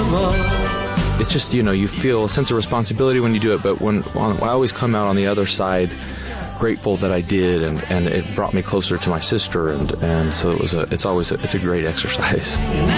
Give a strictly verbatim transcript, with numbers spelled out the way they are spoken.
It's just, you know, you feel a sense of responsibility when you do it, but when, when I always come out on the other side grateful that I did, and, and it brought me closer to my sister, and, and so it was a, it's always a, it's a great exercise.